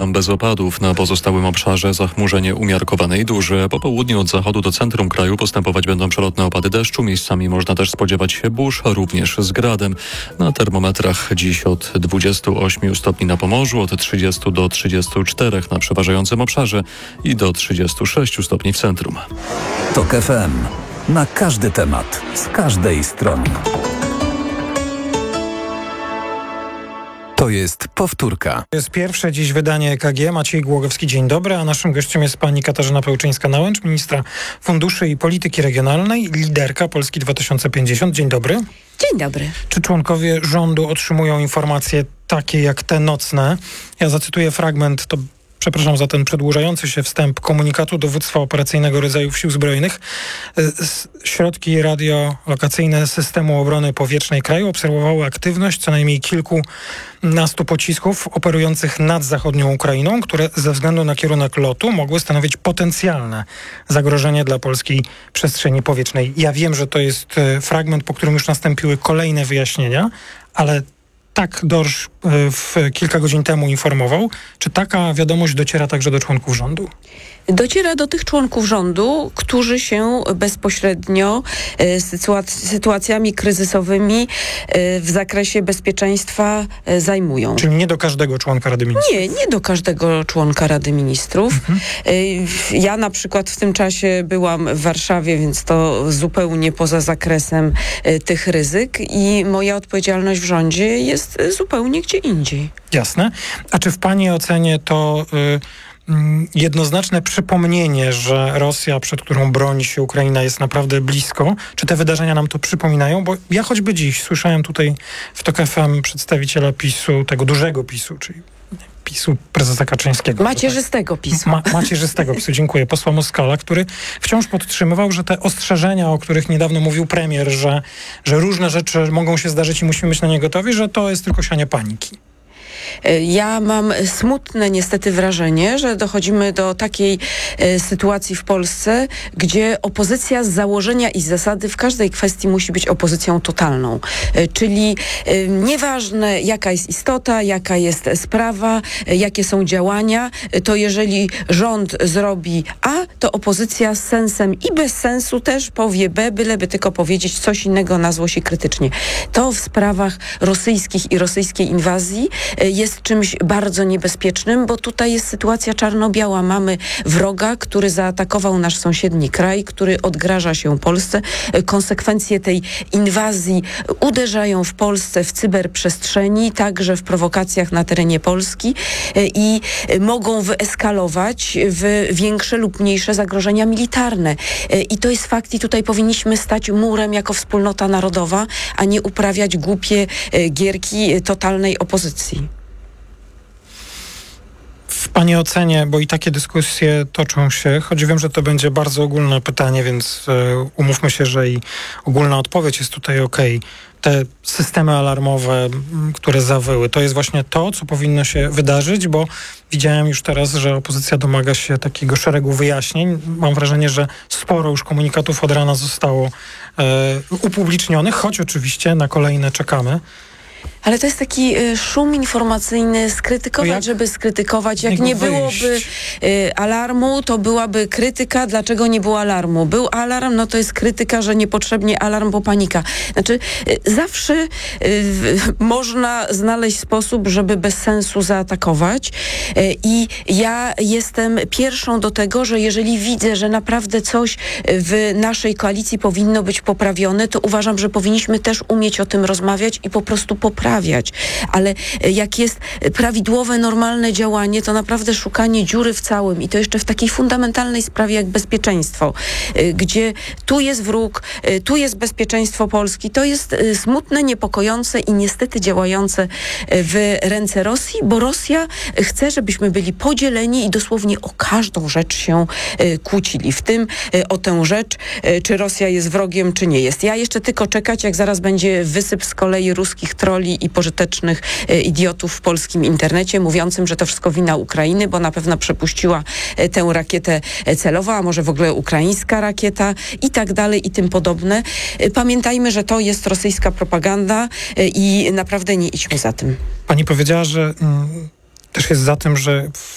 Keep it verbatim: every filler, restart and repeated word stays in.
bez opadów. Na pozostałym obszarze zachmurzenie umiarkowane i duże. Po południu od zachodu do centrum kraju postępować będą przelotne opady deszczu. Miejscami można też spodziewać się burz, również z gradem. Na termometrach dziś od dwudziestu ośmiu stopni na Pomorzu, od trzydziestu do trzydziestu czterech na przeważającym obszarze i do trzydziestu sześciu stopni w centrum. TOK F M. Na każdy temat, z każdej strony. To jest powtórka. To jest pierwsze dziś wydanie E K G. Maciej Głogowski, dzień dobry, a naszym gościem jest pani Katarzyna Pełczyńska-Nałęcz, ministra funduszy i polityki regionalnej, liderka Polski dwa tysiące pięćdziesiąt. Dzień dobry. Dzień dobry. Czy członkowie rządu otrzymują informacje takie jak te nocne? Ja zacytuję fragment, to przepraszam za ten przedłużający się wstęp komunikatu Dowództwa Operacyjnego Rodzajów Sił Zbrojnych. Środki radiolokacyjne Systemu Obrony Powietrznej kraju obserwowały aktywność co najmniej kilkunastu pocisków operujących nad zachodnią Ukrainą, które ze względu na kierunek lotu mogły stanowić potencjalne zagrożenie dla polskiej przestrzeni powietrznej. Ja wiem, że to jest fragment, po którym już nastąpiły kolejne wyjaśnienia, ale tak Dorsz w kilka godzin temu informował. Czy taka wiadomość dociera także do członków rządu? Dociera do tych członków rządu, którzy się bezpośrednio sytuac- sytuacjami kryzysowymi w zakresie bezpieczeństwa zajmują. Czyli nie do każdego członka Rady Ministrów? Nie, nie do każdego członka Rady Ministrów. Mhm. Ja na przykład w tym czasie byłam w Warszawie, więc to zupełnie poza zakresem tych ryzyk i moja odpowiedzialność w rządzie jest zupełnie gdzie indziej. Jasne. A czy w pani ocenie to y, y, jednoznaczne przypomnienie, że Rosja, przed którą broni się Ukraina, jest naprawdę blisko? Czy te wydarzenia nam to przypominają? Bo ja choćby dziś słyszałem tutaj w TOK F M przedstawiciela PiSu, tego dużego PiSu, czyli PiSu prezesa Kaczyńskiego. Macierzystego PiSu. Ma, macierzystego PiSu, dziękuję. Posła Moskala, który wciąż podtrzymywał, że te ostrzeżenia, o których niedawno mówił premier, że, że różne rzeczy mogą się zdarzyć i musimy być na nie gotowi, że to jest tylko sianie paniki. Ja mam smutne niestety wrażenie, że dochodzimy do takiej e, sytuacji w Polsce, gdzie opozycja z założenia i z zasady w każdej kwestii musi być opozycją totalną. E, czyli e, nieważne jaka jest istota, jaka jest sprawa, e, jakie są działania, e, to jeżeli rząd zrobi A, to opozycja z sensem i bez sensu też powie B, byleby tylko powiedzieć coś innego na złość i krytycznie. To w sprawach rosyjskich i rosyjskiej inwazji e, jest czymś bardzo niebezpiecznym, bo tutaj jest sytuacja czarno-biała. Mamy wroga, który zaatakował nasz sąsiedni kraj, który odgraża się Polsce. Konsekwencje tej inwazji uderzają w Polsce w cyberprzestrzeni, także w prowokacjach na terenie Polski i mogą wyeskalować w większe lub mniejsze zagrożenia militarne. I to jest fakt i tutaj powinniśmy stać murem jako wspólnota narodowa, a nie uprawiać głupie gierki totalnej opozycji. W pani ocenie, bo i takie dyskusje toczą się, choć wiem, że to będzie bardzo ogólne pytanie, więc y, umówmy się, że i ogólna odpowiedź jest tutaj okej. Te systemy alarmowe, m, które zawyły, to jest właśnie to, co powinno się wydarzyć, bo widziałem już teraz, że opozycja domaga się takiego szeregu wyjaśnień. Mam wrażenie, że sporo już komunikatów od rana zostało y, upublicznionych, choć oczywiście na kolejne czekamy. Ale to jest taki y, szum informacyjny, skrytykować, jak? żeby skrytykować. Jak nie byłoby y, alarmu, to byłaby krytyka, dlaczego nie było alarmu. Był alarm, no to jest krytyka, że niepotrzebnie alarm, bo panika. Znaczy, y, zawsze y, można znaleźć sposób, żeby bez sensu zaatakować. Y, I ja jestem pierwszą do tego, że jeżeli widzę, że naprawdę coś w naszej koalicji powinno być poprawione, to uważam, że powinniśmy też umieć o tym rozmawiać i po prostu poprawić. Ale jak jest prawidłowe, normalne działanie, to naprawdę szukanie dziury w całym i to jeszcze w takiej fundamentalnej sprawie jak bezpieczeństwo, gdzie tu jest wróg, tu jest bezpieczeństwo Polski, to jest smutne, niepokojące i niestety działające w ręce Rosji, bo Rosja chce, żebyśmy byli podzieleni i dosłownie o każdą rzecz się kłócili. W tym o tę rzecz, czy Rosja jest wrogiem, czy nie jest. Ja jeszcze tylko czekać, jak zaraz będzie wysyp z kolei ruskich troli i pożytecznych e, idiotów w polskim internecie, mówiącym, że to wszystko wina Ukrainy, bo na pewno przepuściła e, tę rakietę e, celową, a może w ogóle ukraińska rakieta i tak dalej i tym podobne. E, pamiętajmy, że to jest rosyjska propaganda e, i naprawdę nie idźmy za tym. Pani powiedziała, że mm, też jest za tym, że